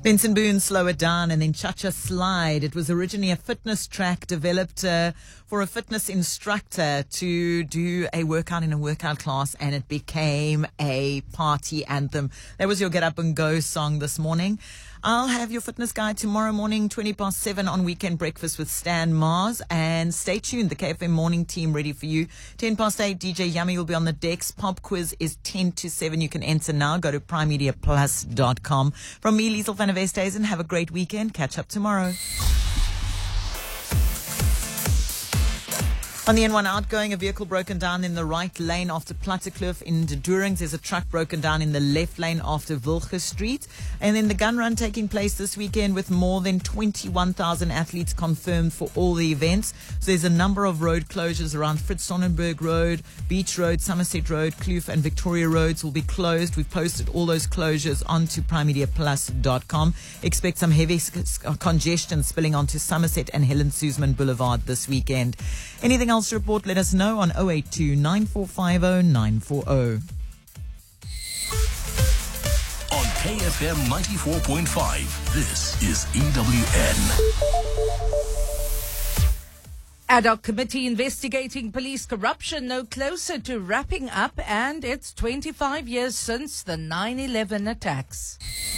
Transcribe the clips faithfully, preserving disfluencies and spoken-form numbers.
Benson Boone, Slow It Down, and then Cha-Cha Slide. It was originally a fitness track developed uh, for a fitness instructor to do a workout in a workout class, and it became a party anthem. That was your Get Up and Go song this morning. I'll have your fitness guide tomorrow morning, twenty past seven on Weekend Breakfast with Stan Mars. And stay tuned, the K F M morning team ready for you. ten past eight, D J Yummy will be on the decks. Pop quiz is ten to seven. You can enter now. Go to prime media plus dot com. From me, Liesl van der Westhuizen, have a great weekend. Catch up tomorrow. On the N one outgoing, a vehicle broken down in the right lane after Plattekloof in De Doorns. There's a truck broken down in the left lane after Wilge Street. And then the gun run taking place this weekend with more than twenty-one thousand athletes confirmed for all the events. So there's a number of road closures around Fritz Sonnenberg Road, Beach Road, Somerset Road, Kloof and Victoria Roads will be closed. We've posted all those closures onto prime media plus dot com. Expect some heavy congestion spilling onto Somerset and Helen Suzman Boulevard this weekend. Anything else to report, let us know on oh eight two, nine four five oh, nine four oh. On K F M ninety-four point five, this is E W N. Ad hoc committee investigating police corruption no closer to wrapping up, and it's twenty-five years since the nine eleven attacks.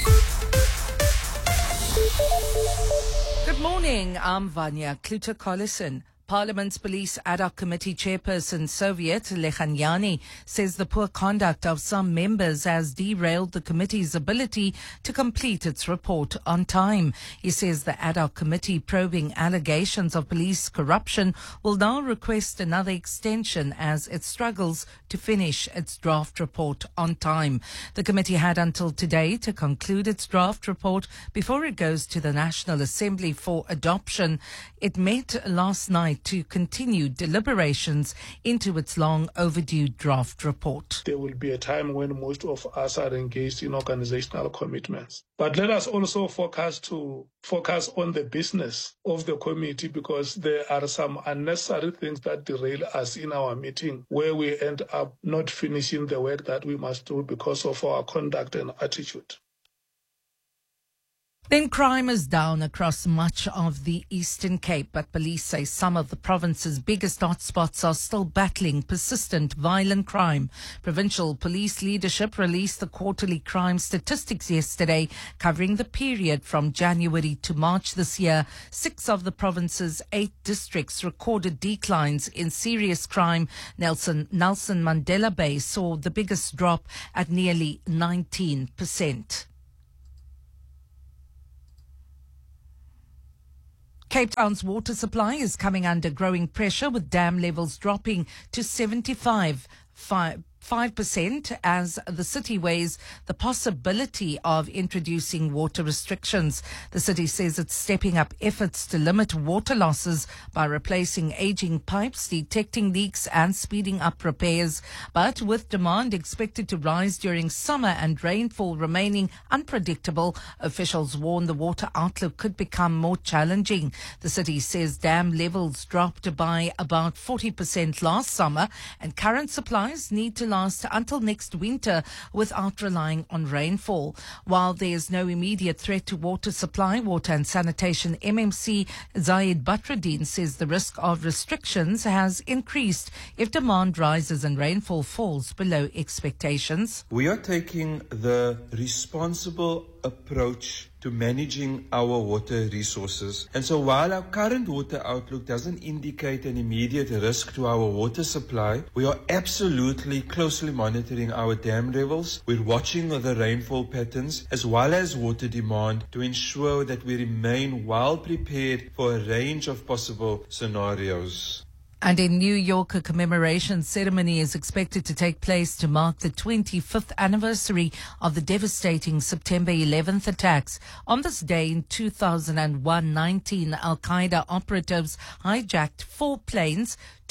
Good morning, I'm Vanya Kluter-Collison. Parliament's Police Ad Hoc Committee Chairperson Soviet Lechanyani says the poor conduct of some members has derailed the committee's ability to complete its report on time. He says the Ad Hoc Committee probing allegations of police corruption will now request another extension as it struggles to finish its draft report on time. The committee had until today to conclude its draft report before it goes to the National Assembly for adoption. It met last night to continue deliberations into its long overdue draft report. There will be a time when most of us are engaged in organizational commitments. But let us also focus to focus on the business of the committee, because there are some unnecessary things that derail us in our meeting, where we end up not finishing the work that we must do because of our conduct and attitude. Then crime is down across much of the Eastern Cape, but police say some of the province's biggest hotspots are still battling persistent violent crime. Provincial police leadership released the quarterly crime statistics yesterday, covering the period from January to March this year. Six of the province's eight districts recorded declines in serious crime. Nelson, Nelson Mandela Bay saw the biggest drop at nearly nineteen percent. Cape Town's water supply is coming under growing pressure, with dam levels dropping to seventy-five percent as the city weighs the possibility of introducing water restrictions. The city says it's stepping up efforts to limit water losses by replacing aging pipes, detecting leaks and speeding up repairs. But with demand expected to rise during summer and rainfall remaining unpredictable, officials warn the water outlook could become more challenging. The city says dam levels dropped by about forty percent last summer, and current supplies need to last until next winter without relying on rainfall. While there is no immediate threat to water supply, Water and Sanitation M M C Zayed Batruddin says the risk of restrictions has increased if demand rises and rainfall falls below expectations. We are taking the responsible approach to managing our water resources. And so while our current water outlook doesn't indicate an immediate risk to our water supply, we are absolutely closely monitoring our dam levels. We're watching the rainfall patterns as well as water demand to ensure that we remain well prepared for a range of possible scenarios. And in New York, a commemoration ceremony is expected to take place to mark the twenty-fifth anniversary of the devastating September eleventh attacks. On this day in two thousand one, nineteen Al-Qaeda operatives hijacked four planes,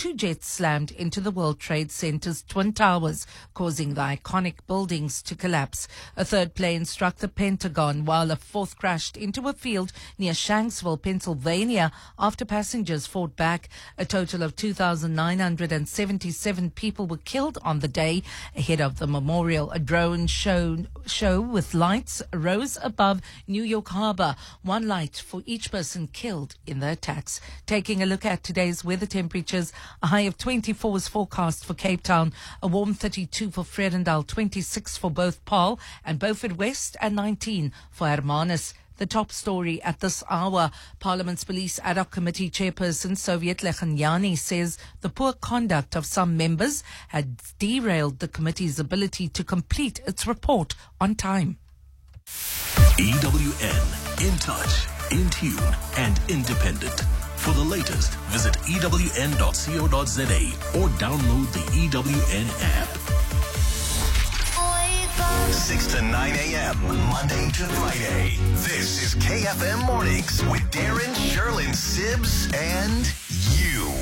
two jets slammed into the World Trade Center's Twin Towers, causing the iconic buildings to collapse. A third plane struck the Pentagon, while a fourth crashed into a field near Shanksville, Pennsylvania, after passengers fought back. A total of two thousand nine hundred seventy-seven people were killed on the day. Ahead of the memorial, a drone show, show with lights rose above New York Harbor, one light for each person killed in the attacks. Taking a look at today's weather temperatures, a high of twenty-four is forecast for Cape Town, a warm thirty-two for Vredendal, twenty-six for both Paarl and Beaufort West, and nineteen for Hermanus. The top story at this hour, Parliament's Police Ad Hoc Committee Chairperson Soviet Lekhanyani says the poor conduct of some members had derailed the committee's ability to complete its report on time. E W N, in touch, in tune, and independent. For the latest, visit E W N dot co dot za or download the E W N app. six to nine a.m. Monday to Friday. This is K F M Mornings with Darren, Sherlyn, Sibbs, and